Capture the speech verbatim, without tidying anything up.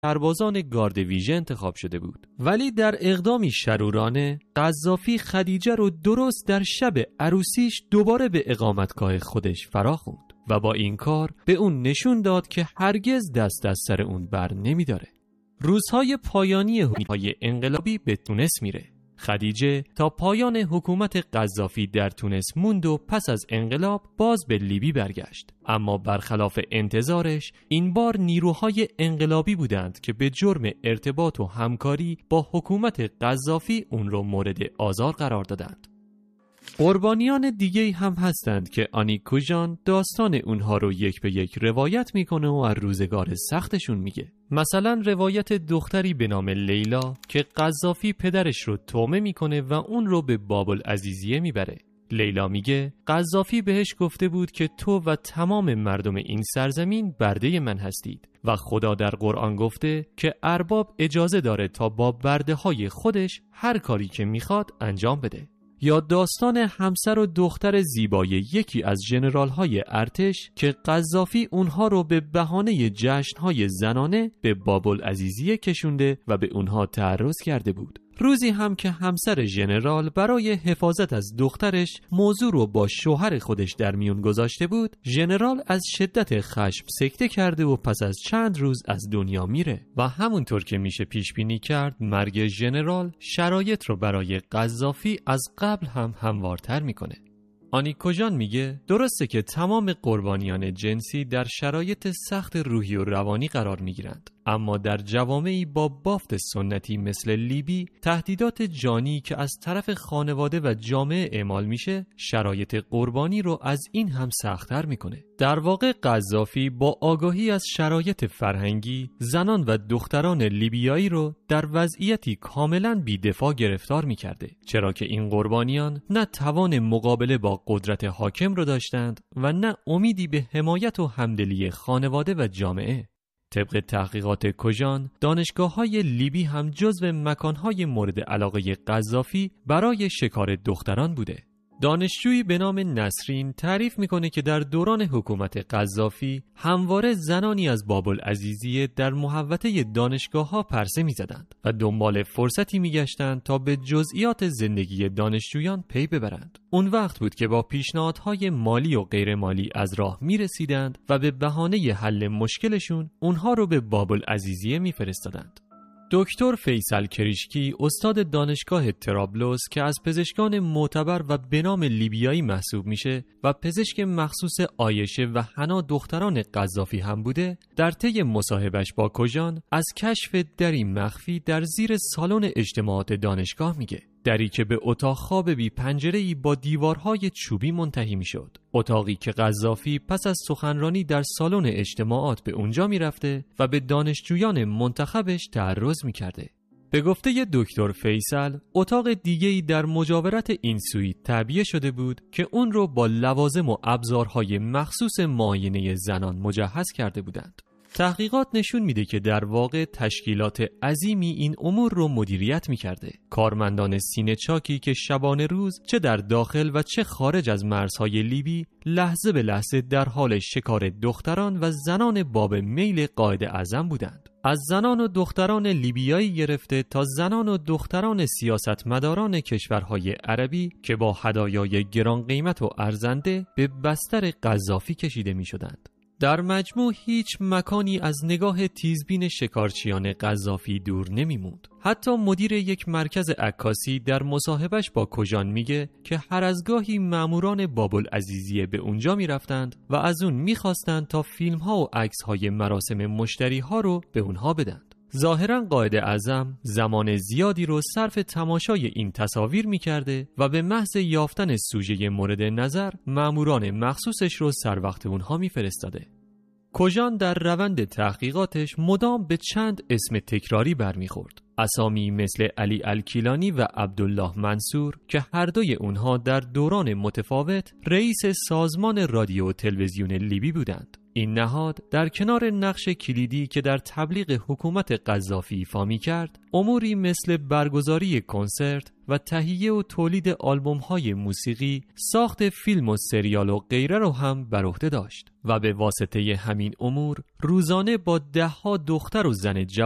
سربازان گارد ویژه انتخاب شده بود. ولی در اقدامی شرورانه قذافی خدیجه رو درست در شب عروسیش دوباره به اقامتگاه خودش فراخوند و با این کار به اون نشون داد که هرگز دست از سر اون بر نمیداره. روزهای پایانی حکومت انقلابی به تونس میره. خدیجه تا پایان حکومت قذافی در تونس موند و پس از انقلاب باز به لیبی برگشت. اما برخلاف انتظارش این بار نیروهای انقلابی بودند که به جرم ارتباط و همکاری با حکومت قذافی اون رو مورد آزار قرار دادند. قربانیان دیگه هم هستند که آنیک کوژان داستان اونها رو یک به یک روایت میکنه و از روزگار سختشون میگه. مثلا روایت دختری به نام لیلا که قذافی پدرش رو تومه میکنه و اون رو به باب‌العزیزیه میبره. لیلا میگه قذافی بهش گفته بود که تو و تمام مردم این سرزمین برده من هستید و خدا در قرآن گفته که ارباب اجازه داره تا با برده های خودش هر کاری که میخواد انجام بده. یا داستان همسر و دختر زیبای یکی از ژنرال‌های ارتش که قذافی اونها رو به بهانه جشن‌های زنانه به باب‌العزیزیه کشونده و به اونها تعرض کرده بود. روزی هم که همسر ژنرال برای حفاظت از دخترش موضوع رو با شوهر خودش در میون گذاشته بود، ژنرال از شدت خشم سکته کرده و پس از چند روز از دنیا میره و همونطور که میشه پیش بینی کرد مرگ ژنرال شرایط رو برای قذافی از قبل هم هموارتر میکنه. آنیک کوژان میگه درسته که تمام قربانیان جنسی در شرایط سخت روحی و روانی قرار میگیرند، اما در جوامعی با بافت سنتی مثل لیبی تهدیدات جانی که از طرف خانواده و جامعه اعمال میشه شرایط قربانی رو از این هم سخت‌تر میکنه. در واقع قذافی با آگاهی از شرایط فرهنگی زنان و دختران لیبیایی رو در وضعیتی کاملاً بی‌دفاع گرفتار میکرده، چرا که این قربانیان نه توان مقابله با قدرت حاکم رو داشتند و نه امیدی به حمایت و همدلی خانواده و جامعه. طبق تحقیقات کوژان، دانشگاه‌های لیبی هم جزو مکان‌های مورد علاقه قذافی برای شکار دختران بوده. دانشجویی به نام نسرین تعریف میکنه که در دوران حکومت قذافی همواره زنانی از باب‌العزیزیه در محوطه دانشگاه‌ها پرسه میزدند و دنبال فرصتی میگشتند تا به جزئیات زندگی دانشجویان پی ببرند. اون وقت بود که با پیشنهادهای مالی و غیر مالی از راه میرسیدند و به بهانه حل مشکلشون اونها رو به باب‌العزیزیه میفرستادند. دکتر فیصل کریشکی استاد دانشگاه طرابلس که از پزشکان معتبر و به نام لیبیایی محسوب میشه و پزشک مخصوص عایشه و حنا دختران قذافی هم بوده، در طی مصاحبهش با کوژان از کشف دری مخفی در زیر سالن اجتماعات دانشگاه میگه. دری که به اتاق خواب بی پنجره‌ای با دیوارهای چوبی منتهی میشد. اتاقی که قذافی پس از سخنرانی در سالن اجتماعات به اونجا میرفته و به دانشجویان منتخبش تعرض میکرده. به گفته دکتر فیصل، اتاق دیگه‌ای در مجاورت این سویت تعبیه شده بود که اون رو با لوازم و ابزارهای مخصوص معاینه زنان مجهز کرده بودند. تحقیقات نشون میده که در واقع تشکیلات عظیمی این امور رو مدیریت میکرده. کارمندان سینه چاکی که شبانه روز چه در داخل و چه خارج از مرزهای لیبی لحظه به لحظه در حال شکار دختران و زنان باب میل قائد اعظم بودند. از زنان و دختران لیبیایی گرفته تا زنان و دختران سیاستمداران کشورهای عربی که با هدایای گران قیمت و ارزنده به بستر قذافی کشیده میشدند. در مجموع هیچ مکانی از نگاه تیزبین شکارچیان قذافی دور نمیموند. حتی مدیر یک مرکز عکاسی در مصاحبهش با کوژان میگه که هر از گاهی ماموران باب‌العزیزیه به اونجا میرفتند و از اون میخواستند تا فیلم ها و عکس های مراسم مشتری ها رو به اونها بدند. ظاهراً قائد اعظم زمان زیادی رو صرف تماشای این تصاویر می‌کرده و به محض یافتن سوژه مورد نظر ماموران مخصوصش رو سر وقت اونها می‌فرستاده. کوژان در روند تحقیقاتش مدام به چند اسم تکراری برمیخورد. اسامی مثل علی الکیلانی و عبدالله منصور که هر دوی اونها در دوران متفاوت رئیس سازمان رادیو و تلویزیون لیبی بودند. این نهاد در کنار نقش کلیدی که در تبلیغ حکومت قذافی ایفا می‌کرد، اموری مثل برگزاری کنسرت و تهیه و تولید آلبوم‌های موسیقی، ساخت فیلم و سریال و غیره رو هم بر عهده داشت و به واسطه همین امور روزانه با ده‌ها دختر و زن جوان